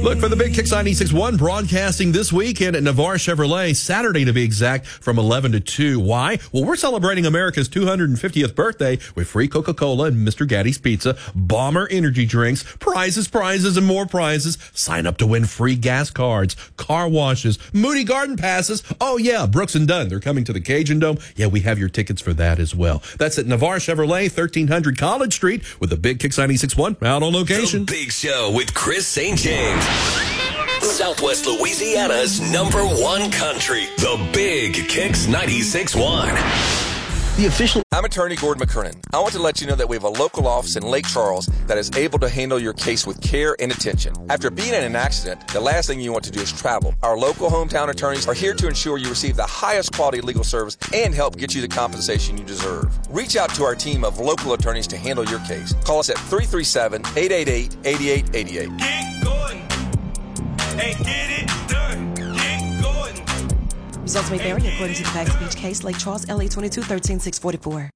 Look for the Big Kicks 96.1 broadcasting this weekend at Navarre Chevrolet, Saturday to be exact, from 11 to 2. Why? Well, we're celebrating America's 250th birthday with free Coca-Cola and Mr. Gaddy's Pizza, Bomber energy drinks, prizes, and more prizes. Sign up to win free gas cards, car washes, Moody Garden passes. Oh, yeah, Brooks and Dunn. They're coming to the Cajun Dome. Yeah, we have your tickets for that as well. That's at Navarre Chevrolet, 1300 College Street, with the Big Kicks 96.1 out on location. The Big Show with Chris St. James. Southwest Louisiana's #1 country. The Big Kicks 96.1. I'm attorney Gordon McKernan. I want to let you know that we have a local office in Lake Charles that is able to handle your case with care and attention. After being in an accident, the last thing you want to do is travel. Our local hometown attorneys are here to ensure you receive the highest quality legal service and help get you the compensation you deserve. Reach out to our team of local attorneys to handle your case. Call us at 337-888-8888. Get going. Hey, get it done. Get going. Results may vary according to the facts of each case. Lake Charles, LA 22-13-644.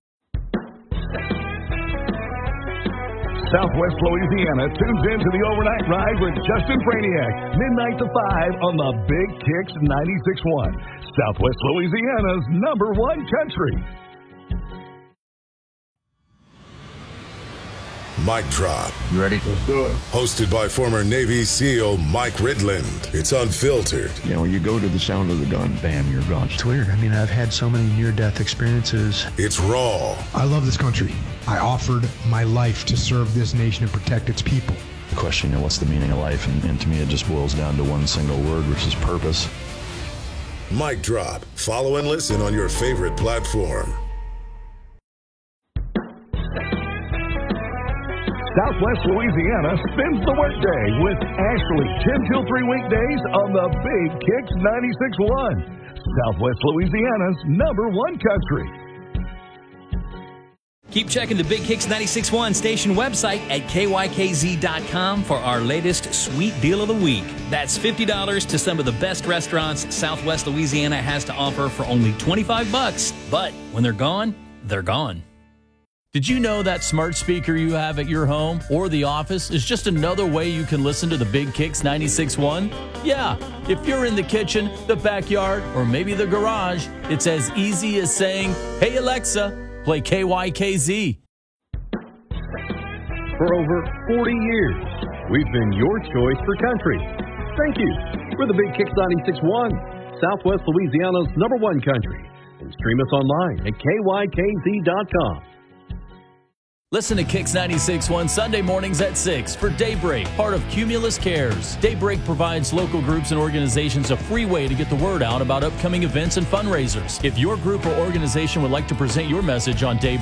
Southwest Louisiana tunes into the overnight ride with Justin Franiak, midnight to 5 on the Big Kicks 96.1. Southwest Louisiana's #1 country. Mic Drop. You ready? Let's do it. Hosted by former Navy SEAL Mike Ridland. It's unfiltered. You know, when you go to the sound of the gun, bam, you're gone. It's weird. I mean, I've had so many near-death experiences. It's raw. I love this country. I offered my life to serve this nation and protect its people. The question, what's the meaning of life? And to me, it just boils down to one single word, which is purpose. Mic Drop. Follow and listen on your favorite platform. Southwest Louisiana spins the workday with Ashley, 10 till 3 weekdays on the Big Kicks 96.1. Southwest Louisiana's #1 country. Keep checking the Big Kicks 96.1 station website at KYKZ.com for our latest sweet deal of the week. That's $50 to some of the best restaurants Southwest Louisiana has to offer for only $25. But when they're gone, they're gone. Did you know that smart speaker you have at your home or the office is just another way you can listen to the Big Kicks 96.1? Yeah, if you're in the kitchen, the backyard, or maybe the garage, it's as easy as saying, "Hey Alexa, play KYKZ." For over 40 years, we've been your choice for country. Thank you. We're the Big Kicks 96.1, Southwest Louisiana's #1 country. And stream us online at KYKZ.com. Listen to Kicks 96.1 Sunday mornings at 6 for Daybreak, part of Cumulus Cares. Daybreak provides local groups and organizations a free way to get the word out about upcoming events and fundraisers. If your group or organization would like to present your message on Daybreak,